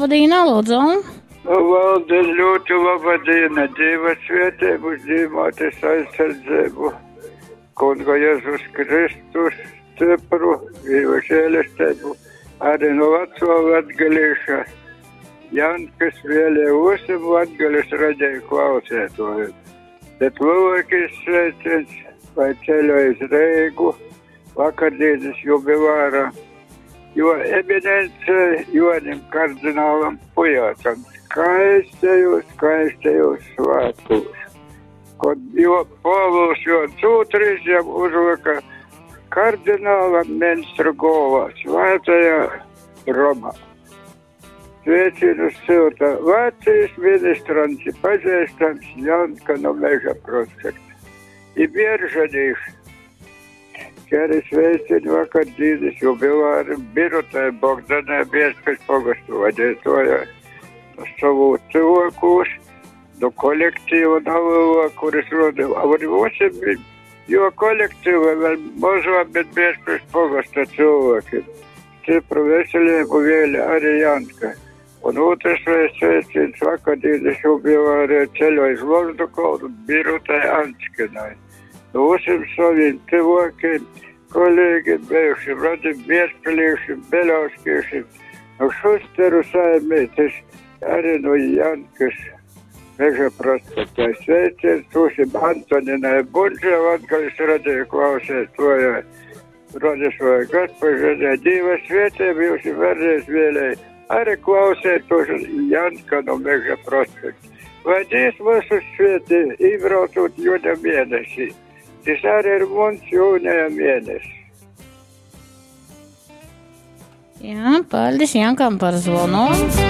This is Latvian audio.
labadiena, lūdzu. Valde, ļoti labadiena, Dieva svētību, dzīvoties aizsardzību. Kunga Jēzus Kristus, stipru, Dieva žēlastību, arī no veco latgalīša. Jankas vēlē usim latgalis radēja klausētoju. Bet lūkis sveiciens, vai ceļo iz Reigu, vakardienas jubilāra, jo eminence Jonim kardinālam Pujātam. Skaistējos svētkos. Jo Pāvils Jons II jau uzlika kardinālam ministru galvā svētajā Romā. Sveicinu silta Vācijas ministrants, pazīstams Janka no Meža prospekta. I Bieržanīši. Arī sveicinu vakardienas jubilāru Birutai Bogdanai Bieskas pogastu vadītojai. Savu cilvēkus, no kolektīva nalūva, kuris rodīja. Jo kolektīva vēl mazo, bet Bieskas pogasta cilvēki. Stipru veselību vēļa arī Janka. Un otrs sveicins vakardienas jubilāru ceļo iz Lozdukalu Birutai Anskinai. Usim saviem cilvēkiem, kolēģiem, bijušiem radim, Biespilīšiem, Beļauskiešiem, no Šusteru saimētis, arī no Jankas Meža prospektā. Sveiciens tūsim Antoninai Bunžē, Latgalis radēja klausētoja, Rodišoja Gaspažanē, Dieva svētību jūs vēlreiz vēlēja, arī klausētoša Janka no Meža prospekta. Vai Dievs mūsu svētī ībraucot jūņa mēnesī? Tas arī ir mums jūņa mēnesis. Jā, paldies Jankam par zvonu.